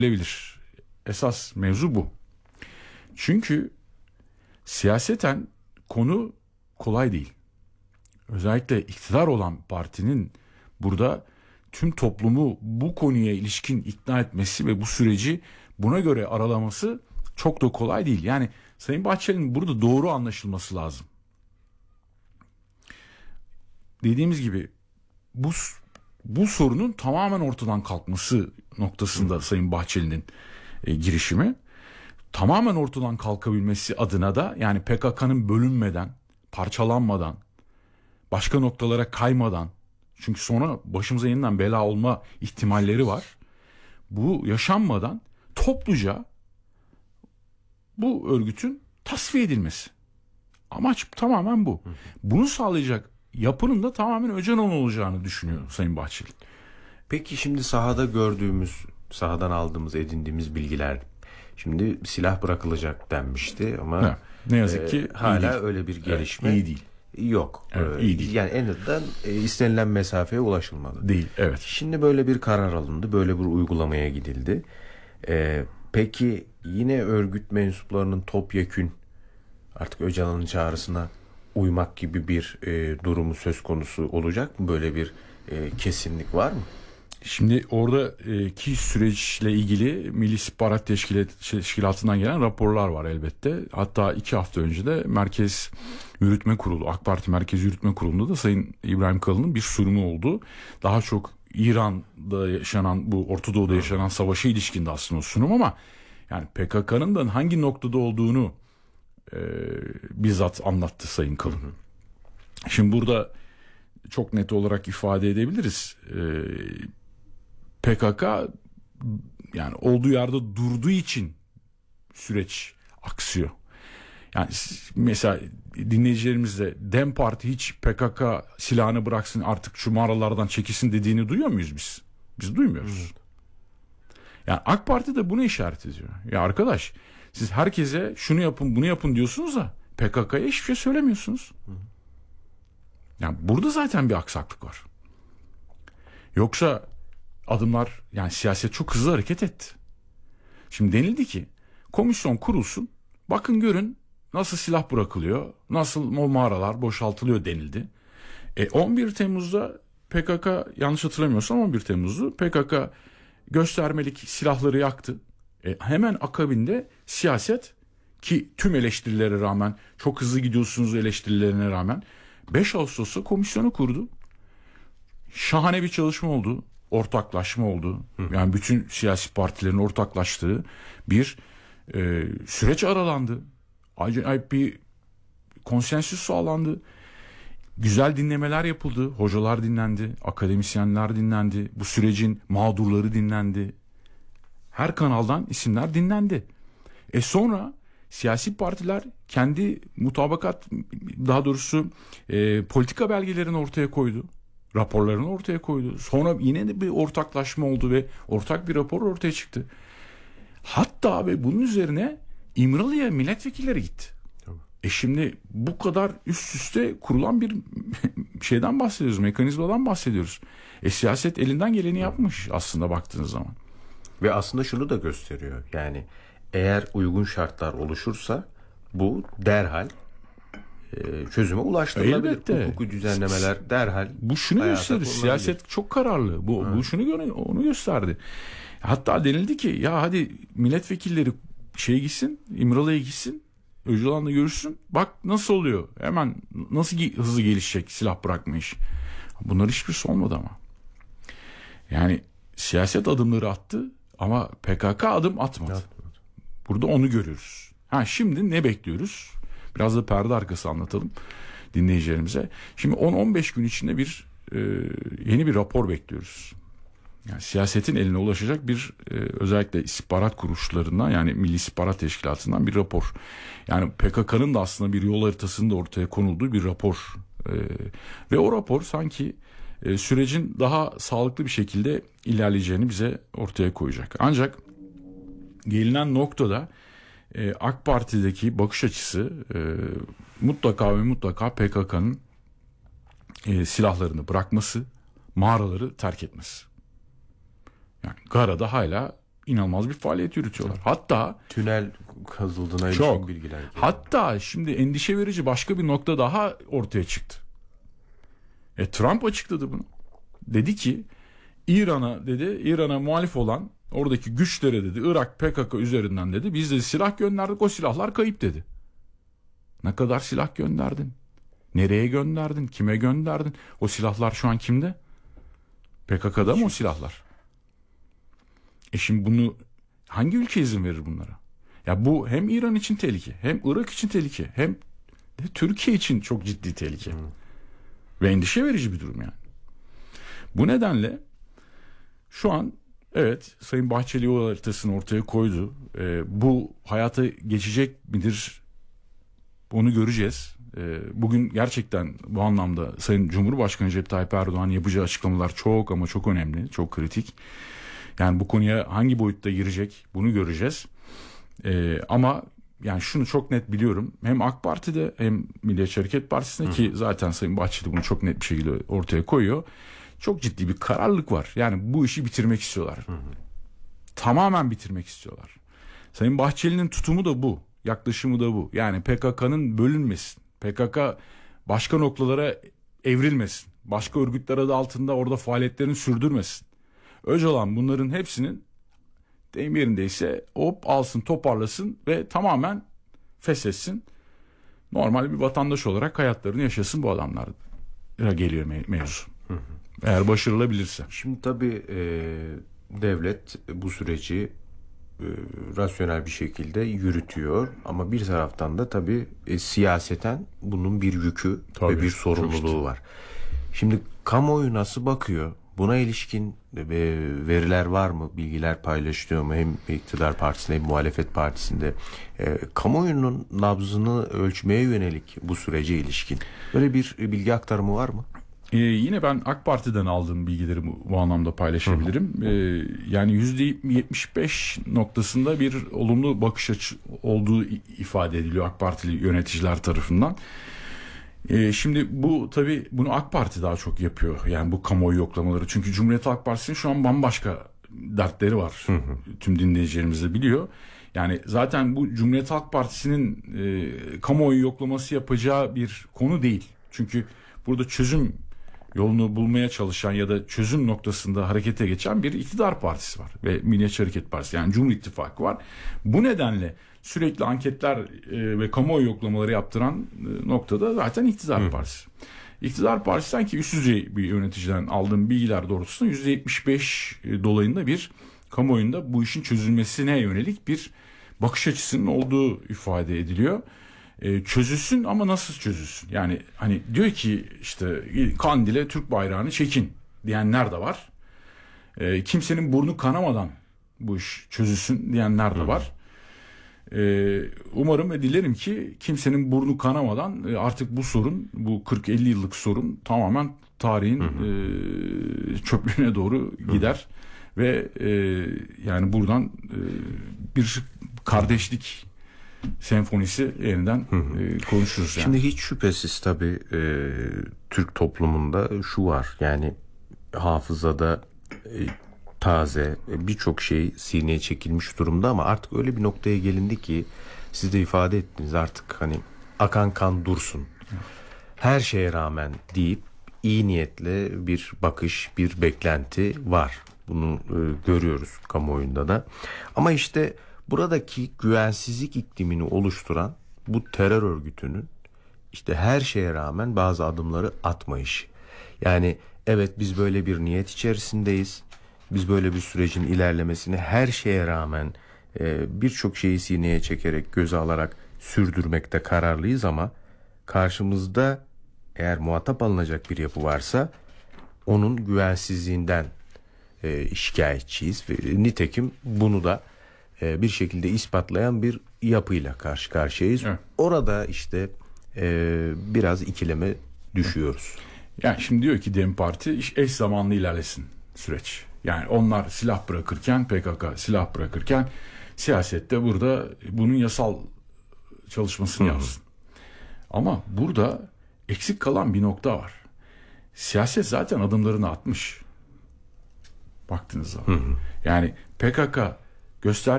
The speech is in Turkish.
Bilebilir. Esas mevzu bu. Çünkü siyaseten konu kolay değil. Özellikle iktidar olan partinin burada tüm toplumu bu konuya ilişkin ikna etmesi ve bu süreci buna göre aralaması çok da kolay değil. Yani Sayın Bahçeli'nin burada doğru anlaşılması lazım. Dediğimiz gibi bu sorunun tamamen ortadan kalkması noktasında Sayın Bahçeli'nin girişimi. Tamamen ortadan kalkabilmesi adına da yani PKK'nın bölünmeden, parçalanmadan, başka noktalara kaymadan, çünkü sonra başımıza yeniden bela olma ihtimalleri var. Bu yaşanmadan topluca bu örgütün tasfiye edilmesi. Amaç tamamen bu. Bunu sağlayacak yapının da tamamen Öcalan olacağını düşünüyor Sayın Bahçeli. Peki şimdi sahada gördüğümüz, sahadan aldığımız, edindiğimiz bilgiler, şimdi silah bırakılacak denmişti ama ne yazık ki hala öyle bir gelişme iyi değil. Yok. Evet, iyi değil. Yani en azından istenilen mesafeye ulaşılmadı. Değil, evet. Şimdi böyle bir karar alındı, böyle bir uygulamaya gidildi. Peki yine örgüt mensuplarının topyekün artık Öcalan'ın çağrısına uymak gibi bir durumu söz konusu olacak mı? Böyle bir kesinlik var mı? Şimdi oradaki süreçle ilgili Milli İstihbarat Teşkilatı'ndan gelen raporlar var elbette. Hatta 2 hafta önce de Merkez Yürütme Kurulu, AK Parti Merkez Yürütme Kurulu'nda da Sayın İbrahim Kalın'ın bir sunumu oldu. Daha çok İran'da yaşanan, bu Orta Doğu'da yaşanan savaşa ilişkindi aslında o sunum, ama yani PKK'nın da hangi noktada olduğunu bizzat anlattı Sayın Kalın. Şimdi burada çok net olarak ifade edebiliriz. PKK yani olduğu yerde durduğu için süreç aksıyor. Yani mesela dinleyicilerimiz de DEM Parti hiç PKK silahını bıraksın artık şu mağaralardan çekilsin dediğini duyuyor muyuz biz? Biz duymuyoruz. Yani AK Parti de bunu işaret ediyor. Ya arkadaş, siz herkese şunu yapın bunu yapın diyorsunuz da PKK'ya hiçbir şey söylemiyorsunuz. Yani burada zaten bir aksaklık var. Yoksa adımlar, yani siyaset çok hızlı hareket etti. Şimdi denildi ki komisyon kurulsun, bakın görün nasıl silah bırakılıyor, nasıl o mağaralar boşaltılıyor denildi. 11 Temmuz'da PKK, yanlış hatırlamıyorsam 11 Temmuz'du, PKK göstermelik silahları yaktı. Hemen akabinde siyaset, ki tüm eleştirilere rağmen, çok hızlı gidiyorsunuz eleştirilerine rağmen, 5 Ağustos'ta komisyonu kurdu. Şahane bir çalışma oldu. Ortaklaşma oldu. Yani bütün siyasi partilerin ortaklaştığı bir süreç aralandı. Acayip bir konsensüs sağlandı. Güzel dinlemeler yapıldı. Hocalar dinlendi. Akademisyenler dinlendi. Bu sürecin mağdurları dinlendi. Her kanaldan isimler dinlendi. Sonra siyasi partiler kendi mutabakat, daha doğrusu politika belgelerini ortaya koydu. Raporlarını ortaya koydu. Sonra yine de bir ortaklaşma oldu ve ortak bir rapor ortaya çıktı. Hatta ve bunun üzerine İmralı'ya milletvekilleri gitti. Şimdi bu kadar üst üste kurulan bir şeyden bahsediyoruz, mekanizmadan bahsediyoruz. Siyaset elinden geleni yapmış aslında baktığınız zaman. Ve aslında şunu da gösteriyor. Yani eğer uygun şartlar oluşursa bu derhal çözüme ulaştırılabilir. Elbette. Hukuki düzenlemeler derhal. Bu şunu gösterir. Siyaset çok kararlı. Bu şunu onu gösterdi. Hatta denildi ki ya hadi milletvekilleri gitsin, İmralı'ya gitsin, Öcalan'la görüşsün. Bak nasıl oluyor. Hemen nasıl hızlı gelişecek silah bırakma iş. Bunlar hiçbirisi olmadı ama. Yani siyaset adımları attı ama PKK adım atmadı. Burada onu görüyoruz. Şimdi ne bekliyoruz? Biraz da perde arkası anlatalım dinleyicilerimize. Şimdi 10-15 gün içinde yeni bir rapor bekliyoruz. Yani siyasetin eline ulaşacak bir özellikle istihbarat kuruluşlarından, yani Milli İstihbarat Teşkilatı'ndan bir rapor. Yani PKK'nın da aslında bir yol haritasının da ortaya konulduğu bir rapor. Ve o rapor sanki sürecin daha sağlıklı bir şekilde ilerleyeceğini bize ortaya koyacak. Ancak gelinen noktada AK Parti'deki bakış açısı mutlaka ve mutlaka PKK'nın silahlarını bırakması, mağaraları terk etmesi. Yani Gara'da hala inanılmaz bir faaliyet yürütüyorlar. Hatta tünel kazıldığına ilişkin bilgiler geliyor. Hatta şimdi endişe verici başka bir nokta daha ortaya çıktı. Trump açıkladı bunu. Dedi ki İran'a muhalif olan oradaki güçlere dedi, Irak PKK üzerinden dedi, biz de silah gönderdik, o silahlar kayıp dedi. Ne kadar silah gönderdin? Nereye gönderdin? Kime gönderdin? O silahlar şu an kimde? PKK'da mı o silahlar? Şimdi bunu hangi ülke izin verir bunlara? Ya bu hem İran için tehlike, hem Irak için tehlike, hem de Türkiye için çok ciddi tehlike. Ve endişe verici bir durum yani. Bu nedenle şu an evet, Sayın Bahçeli yol haritasını ortaya koydu. Bu hayata geçecek midir? Onu göreceğiz. Bugün gerçekten bu anlamda Sayın Cumhurbaşkanı Recep Tayyip Erdoğan yapacağı açıklamalar çok ama çok önemli, çok kritik. Yani bu konuya hangi boyutta girecek bunu göreceğiz. Ama yani şunu çok net biliyorum. Hem AK Parti'de hem Milliyetçi Hareket Partisi'nde ki zaten Sayın Bahçeli bunu çok net bir şekilde ortaya koyuyor. Çok ciddi bir kararlılık var. Yani bu işi bitirmek istiyorlar. Tamamen bitirmek istiyorlar. Sayın Bahçeli'nin tutumu da bu. Yaklaşımı da bu. Yani PKK'nın bölünmesin. PKK başka noktalara evrilmesin. Başka örgütler adı altında orada faaliyetlerini sürdürmesin. Öcalan bunların hepsinin deyim yerindeyse hop alsın, toparlasın ve tamamen feshetsin. Normal bir vatandaş olarak hayatlarını yaşasın bu adamlar. Geliyor mevzu. Eğer başarılabilirse. Şimdi tabii devlet bu süreci rasyonel bir şekilde yürütüyor. Ama bir taraftan da tabii siyaseten bunun bir yükü ve bir sorumluluğu var. Şimdi kamuoyu nasıl bakıyor? Buna ilişkin veriler var mı? Bilgiler paylaşılıyor mu? Hem iktidar partisinde hem muhalefet partisinde. Kamuoyunun nabzını ölçmeye yönelik bu sürece ilişkin. Böyle bir bilgi aktarımı var mı? Yine ben AK Parti'den aldığım bilgileri bu anlamda paylaşabilirim. Yani %75 noktasında bir olumlu bakış açı olduğu ifade ediliyor AK Partili yöneticiler tarafından. Şimdi bu tabii bunu AK Parti daha çok yapıyor. Yani bu kamuoyu yoklamaları. Çünkü Cumhuriyet Halk Partisi'nin şu an bambaşka dertleri var. Tüm dinleyicilerimiz de biliyor. Yani zaten bu Cumhuriyet Halk Partisi'nin kamuoyu yoklaması yapacağı bir konu değil. Çünkü burada çözüm yolunu bulmaya çalışan ya da çözüm noktasında harekete geçen bir iktidar partisi var. Ve Milliyetçi Hareket Partisi, yani Cumhur İttifakı var. Bu nedenle sürekli anketler ve kamuoyu yoklamaları yaptıran noktada zaten iktidar partisi. İktidar partisi sanki üst düzey bir yöneticiden aldığım bilgiler doğrultusunda %75 dolayında bir kamuoyunda bu işin çözülmesine yönelik bir bakış açısının olduğu ifade ediliyor. Çözülsün ama nasıl çözülsün? Yani hani diyor ki işte Kandil'e Türk bayrağını çekin diyenler de var. Kimsenin burnu kanamadan bu iş çözülsün diyenler de var. Umarım ve dilerim ki kimsenin burnu kanamadan artık bu sorun, bu 40-50 yıllık sorun tamamen tarihin çöplüğüne doğru gider. Ve yani buradan bir kardeşlik senfonisi yeniden konuşuruz yani. Şimdi hiç şüphesiz tabii Türk toplumunda şu var, yani hafızada taze birçok şey sineye çekilmiş durumda ama artık öyle bir noktaya gelindi ki siz de ifade ettiniz, artık hani akan kan dursun. Her şeye rağmen deyip iyi niyetle bir bakış, bir beklenti var. Bunu görüyoruz kamuoyunda da. Ama işte buradaki güvensizlik iklimini oluşturan bu terör örgütünün işte her şeye rağmen bazı adımları atmayışı. Yani evet, biz böyle bir niyet içerisindeyiz. Biz böyle bir sürecin ilerlemesini her şeye rağmen birçok şeyi sineye çekerek, göze alarak sürdürmekte kararlıyız ama karşımızda eğer muhatap alınacak bir yapı varsa onun güvensizliğinden şikayetçiyiz. Ve nitekim bunu da bir şekilde ispatlayan bir yapıyla karşı karşıyayız. Evet. Orada işte biraz ikileme düşüyoruz. Yani şimdi diyor ki DEM Parti eş zamanlı ilerlesin süreç. Yani onlar silah bırakırken, PKK silah bırakırken siyasette burada bunun yasal çalışmasını yapsın. Ama burada eksik kalan bir nokta var. Siyaset zaten adımlarını atmış. Baktığınız zaman. Yani PKK göstermiyor.